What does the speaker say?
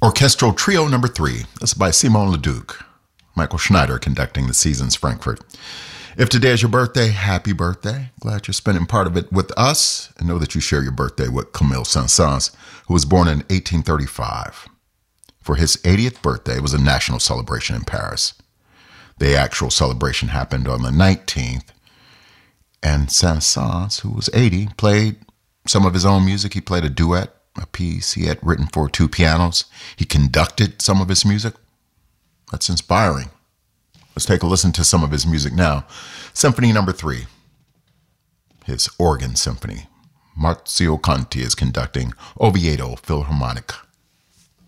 Orchestral Trio Number 3. This is by Simon Leduc. Michael Schneider conducting the Seasons Frankfurt. If today is your birthday, happy birthday. Glad you're spending part of it with us. And know that you share your birthday with Camille Saint-Saëns, who was born in 1835. For his 80th birthday, it was a national celebration in Paris. The actual celebration happened on the 19th. And Saint-Saëns, who was 80, played some of his own music. He played a duet, a piece he had written for 2 pianos. He conducted some of his music. That's inspiring. Let's take a listen to some of his music now. Symphony Number 3, his organ symphony. Marzio Conti is conducting Oviedo Philharmonic.